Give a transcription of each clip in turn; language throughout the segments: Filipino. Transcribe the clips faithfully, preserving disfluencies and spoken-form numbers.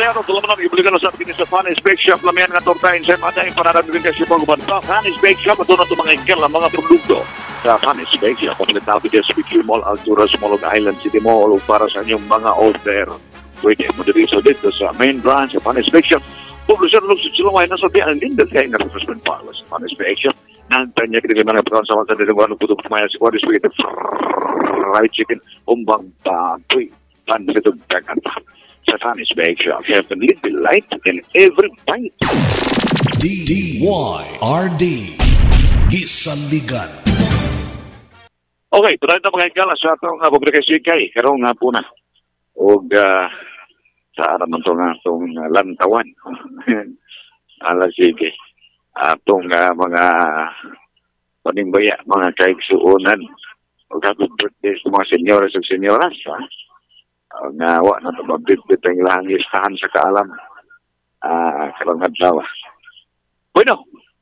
Galero, tulungan namin ibuligan sa atin sa Funny's Bake Shop. Lamihan nga tortain sa mga dahil panarabigin kasi pang bansa. Funny's Bake Shop, ito na ito mga ingkel ang mga produkto. Sa Funny's Bake Shop, ang nagtabi din sa Bikini Mall, Alturas, Malog Island City Mall, para sa inyong mga order. Pwede mo dito dito sa main branch sa Funny's Bake Shop. Publisyon ng Silumay na sabi, ang lindad kayo nga refreshment para sa Funny's Bake Shop. Nantanya kita kaya mga pagkakas sa mga tanda ng mga puto pumaya sa Funny's Bake Shop. Fried chicken, umbang tatoy, panlitog kaganta. Sa Funny's Bake Shop, heavenly delight in every bite. D Y R D Gisanligan. Okay, tunay na mga ikala sa itong uh, publikasyon kay karong nga po na. O uh, sa araman ito nga itong uh, lantawan. Ala sige. Atong uh, mga panimbaya, mga kaigsuunan. O happy birthday sa mga senyoras at senyoras. Ha? Ang uh, wa na ito mabit-bit ang ilang listahan sa kaalam. Uh, karong hadlaw. Bueno.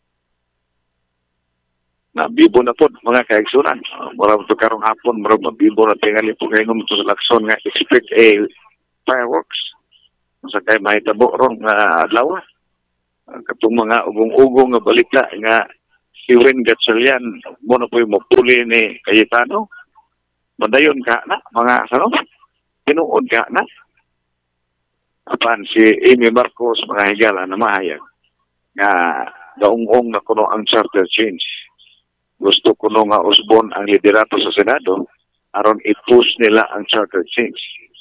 Nabibo na po mga kaigsunan. Uh, Mura ito karong hapon, mura mabibo na tingali po kayo ito sa lakson nga expect a fireworks. Sa kayo mahitabo ron nga adlaw. Uh, katong mga ugong-ugong nga balita nga si Win Gatchalian muna po yung mapuli ni Cayetano. Madayon ka na mga ano? Pinuod ka na. Apan si Amy Marcos mga higala na mahayag nga daong-ong na kuno ang charter change. Gusto kuno nga usbon ang liderato sa Senado aron i-push nila ang charter change.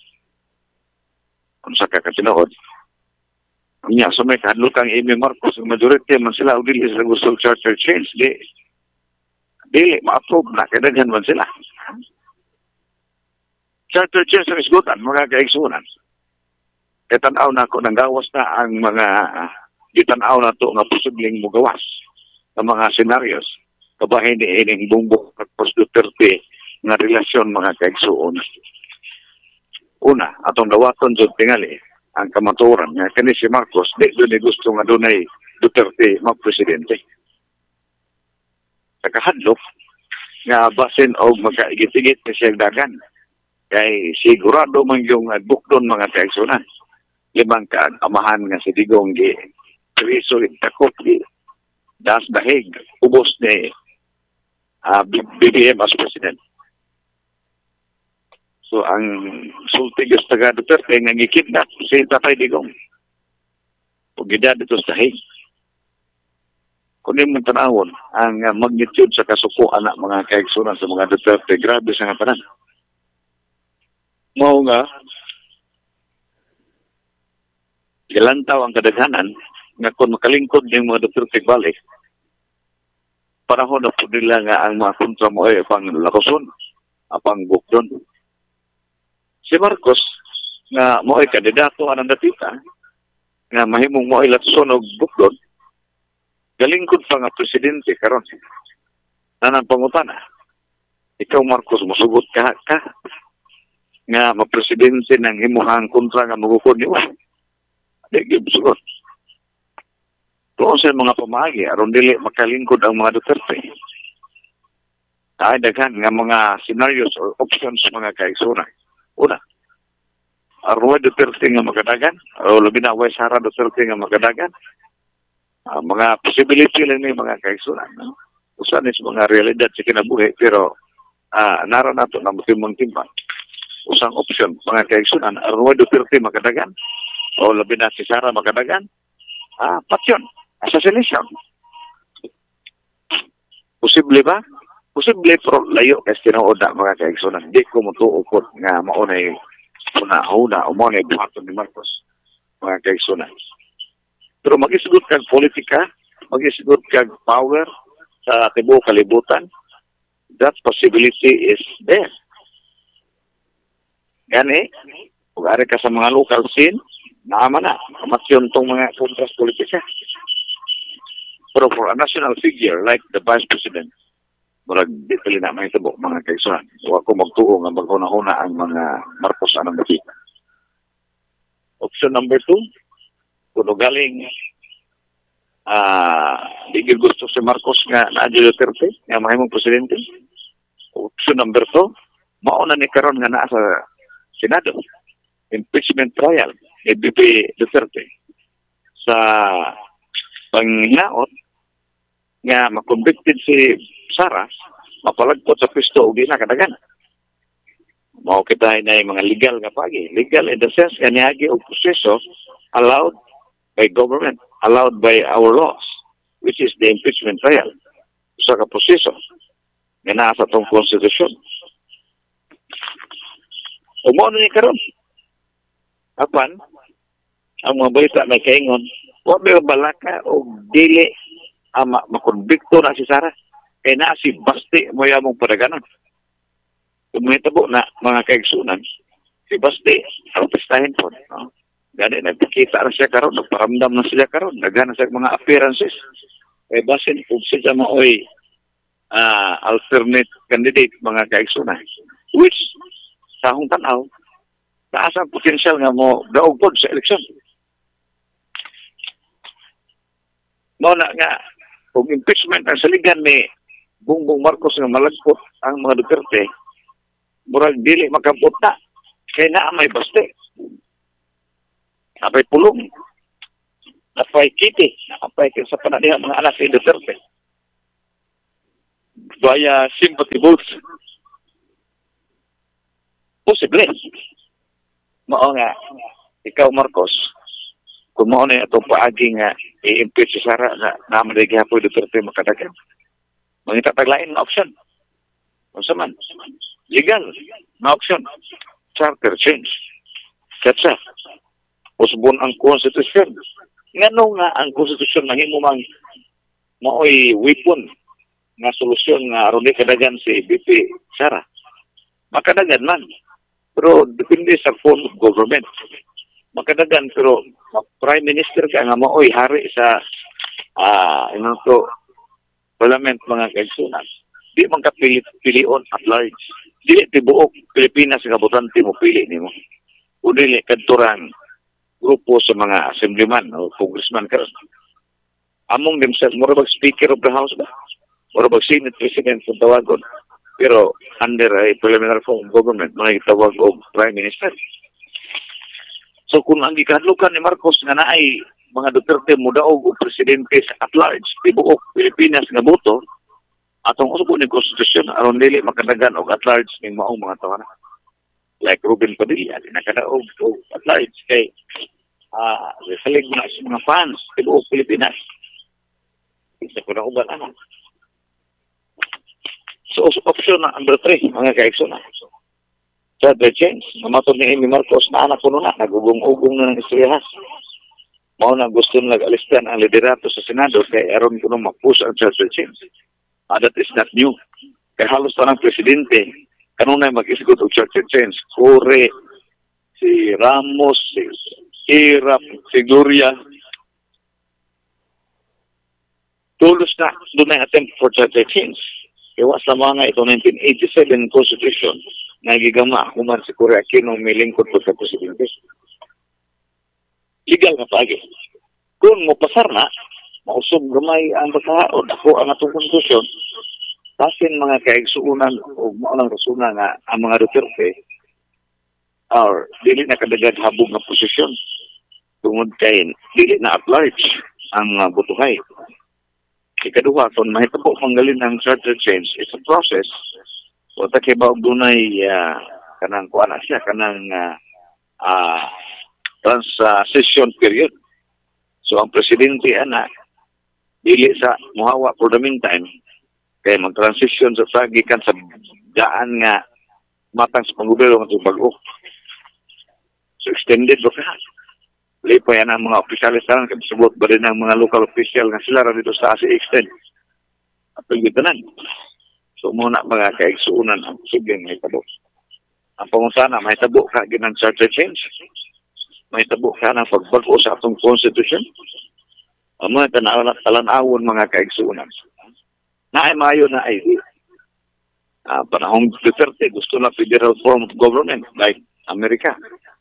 Kung sa kakatinood, niya, so may kahadlo kang Amy Marcos, ang majority man sila, o dili sila gusto charter change, di, dili, ma-approve na, kadaghan man sila. Charter change ang isgutan, mga kaigsunan. E tanaw na ako, nanggawas na ang mga, itanaw na to nga posibleng mugawas ng mga senaryos, kabahin ni ining Bongbong at Duterte nga relasyon mga kaigsuon. Una, atong dawaton jud tingali ang kamaturan nga kani si Marcos di doon gusto nga dunay Duterte magpresidente. Sa kahadlok nga basin og magkaigit-igit na siyang dagan kay sigurado man yung bukdon mga kaigsunan. Limang ka amahan nga si Digong gi Triso takot gi das dahig ubos ni uh, B B M as president. So ang sultigas taga Duterte nga gikidnap si Tatay Digong. Ug gidad dito sa dahig. Kung yung tanawon ang uh, magnitude sa kasuko anak mga kaigsunan sa mga Duterte, grabe sa nga tanan. Mao nga gilantaw ang kadaghanan nga kung makalingkod yung mga Duterte balik, panahon na po nila nga ang mga kontra mo ay pang lakoson, apang bukdon. Si Marcos nga mo ay kandidato anang datita nga mahimong mo ay latson og bukdon, galingkod pa nga presidente karon. Nanang pangutana, ikaw Marcos, musugot ka ka nga mapresidente ng himuhang kontra nga magukod niyo. Di gibsugot. Kung sa mga pamagi, aron dili makalingkod ang mga Duterte. Ay daghan nga mga scenarios or options mga kaigsunan. Una, aron Duterte nga magadagan, o labi na way Sara Duterte nga magadagan. Uh, mga possibility lang ni mga kaigsunan. No? Usan is mga realidad sa kinabuhi, pero uh, naran nato na matimang timbang. Usang option, mga kaigsunan, aron Duterte magadagan, o labi na si Sara magadagan, ah, patyon, assassination. Posible ba? Posible, pero layo kasi tinood na mga kaigsunan. Di ko mutuukot nga maunay una-una o maunay buhaton ni Marcos, mga kaigsunan. Pero mag-isgot kag politika, mag-isgot kag power sa tibuok kalibutan, that possibility is there. Gani, kung ari ka sa mga local scene, naama na, kamatyon tong mga kontras politika. Pero for a national figure like the Vice President, murag di pili na may tabo mga kaigsunan. So ako magtuo nga maghuna-huna ang mga Marcos anang bakita. Option number two, kung galing ah uh, di gusto si Marcos nga naadyo Duterte nga mahimong presidente. Option number two, mauna ni karon nga naa sa Senado impeachment trial ni B P Duterte sa panghinaot nga makonvicted si Sara, mapalagpot sa pisto o di na kadagan. Mao kita na yung mga legal nga pagi. Legal in the sense nga niagi o proseso allowed by government, allowed by our laws, which is the impeachment trial. Sa ka proseso nga naa sa tong konstitusyon. Umo na ni karon. Apan ang mga balita may kaingon, wa may balaka o dili ama makonbikto na si Sara. Kaya na si Basti mo yamong padaganan. Kung may tabo na mga kaigsunan, si Basti, ang pistahin po. No? Gani, nagpakita na siya karon, nagparamdam na siya karon, nagana siya mga appearances. Kaya basin, kung siya maoy uh, alternate candidate mga kaigsunan, which sa akong tanaw, taas ang potensyal nga mo daugpod sa eleksyon. Mao na nga, kung impeachment ang saligan ni Bongbong Marcos nga malagpot ang mga Duterte, murag dili makampot na. Kaya na may Basti. Napay pulong. Napay kiti. Napay sa pananihan mga anak ni Duterte. Via sympathy votes. Posible. Mao nga, ikaw Marcos, kung mao na itong paagi nga i-impeach si Sara na naman na gihapoy Duterte makadagan. Mangita taglain na option. Kung saman, legal na option. Charter change. Katsa. Usbon ang konstitusyon. Ngano nga ang konstitusyon mahimo mang maoy weapon nga solusyon nga aron ni kadagan si B P Sara. Makadagan man. Pero depende sa form of government. Makadagan pero prime minister ka nga maoy hari sa ah uh, ino to parliament mga kaigsunan. Di man ka pili, pilion at large. Dili tibuok Pilipinas nga botante mo pili nimo. O dili kadturan grupo sa mga assemblyman o congressman karon. Among themselves, mura bag speaker of the house ba? Mura bag senate president kung tawagon. Pero under a parliamentary form of government, mga itawag o prime minister. So kung ang gikadlukan ni Marcos nga naay mga Duterte mudaog o presidente sa at large, tibuok Pilipinas nga boto, atong usap ni konstitusyon aron dili makadagan og at large ning maong mga tawanan. Like Ruben Padilla, nakadaog og at large kay ah uh, salig na sa mga fans tibuok Pilipinas. Isa ko na uban ano. So option na number three, mga kaigsunan. So the change, mamatod ni Amy Marcos na anak ko na, nagugong-ugong na ng istrihas. Mao na gusto nag-alistan ang liderato sa Senado kay aron kuno ma-push ang charter change. Uh, that is not new. Kaya halos tanang presidente, kanunay mag-isgot og charter change. Kore, si Ramos, si Irap, si Gloria. Tulos na doon ang attempt for charter change. Kaya sa mga ito nineteen eighty-seven Constitution, nagigama kuman si Cory Aquino may lingkod po sa presidente. Legal na pagi. Kung mo pasar na, mausog gamay ang bakaon, ako ang atong konstitusyon, pasin mga kaigsuunan o maunang rasuna nga ang mga Duterte or dili na kadagad habog na posisyon tungod kay dili na at large ang uh, butuhay. Ikaduha, kung mahitabo manggalin ng charter change, it's a process. O takibaw dunay uh, kanang kuana siya, kanang uh, uh, transition period. So ang presidente ana dili sa muhawa for the meantime kay mag-transition sa sagikan sa daan nga matang sa panggobyerno ng bag-o. So extended ba ka? Lipa yan ang mga opisyalis tanan kaya subot ba rin ang mga local official nga sila ra dito sa A S E extend. At pagitanan. So muna mga kaigsuunan ang sugeng may tabo. Ang pangusana, may tabo ka ginang charter change. May tabo ka ng pagbago sa atong constitution. Ang mga talan-awon mga kaigsuunan. Na ay mayo na ay uh, panahong Duterte gusto na federal form of government like Amerika.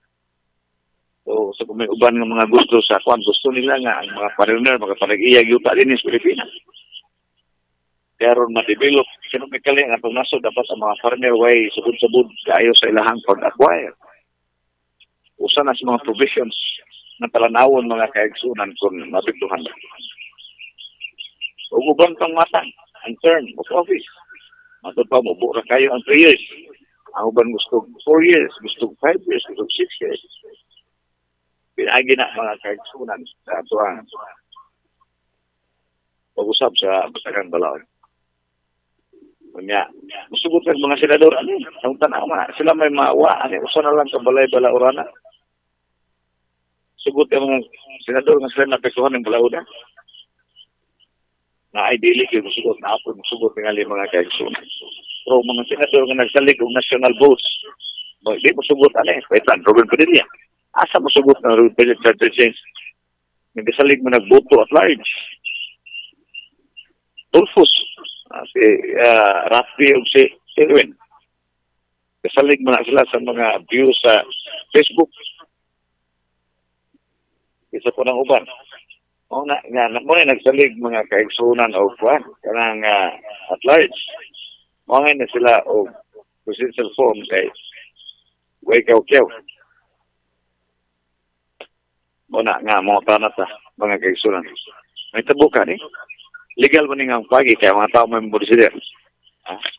So sa so, may uban ng mga gusto sa kwan, gusto nila nga ang mga foreigner, mga panag-iyag yuta din sa Pilipinas. Kaya ron ma-develop, economically ang atong naso dapat ang mga foreigner way subod-subod kayo sa ilahang pag-acquire. Usa na sa mga provisions ng talanawon mga kaigsunan kung mapituhan. O ubang pang matang ang term of office. Matod pa mo, bura kayo ang three years. Ang uban gusto four years, gusto five years, gusto six years. Pinagi na mga kaigsunan sa atuang pag-usap sa Basakan Balaod. Kanya, gusto ko mga senador, ano yun? Ang tanaw nga, sila may maawa, ano yun? Usa na lang sa balay-balaurana. Sugot yung mga senador nga sila napektuhan ng Balauda. Na ideally kayo musugot na ako, musugot ng aling mga kaigsunan. Pero mga senador nga nagsalig ng national votes, hindi musugot, ano eh, paitan, Robin Padilla. Asa musugot ng Robin Padilla Charter Change? Nagsalig mo nagboto at large. Tulfos, uh, si uh, Rafi o si Erwin. Kasalig mo na sila sa mga views sa Facebook. Isa po ng uban. O na, nga, mo na nagsalig mga kaigsunan o kuwan, kanang uh, at large. Mga na sila o presidential form kay Waykaw-Kyaw. O na nga, mga tanat sa mga kaigsunan. May tabukan eh. Legal mo nga ang pagi kaya mga tao may mabudisider. Ah.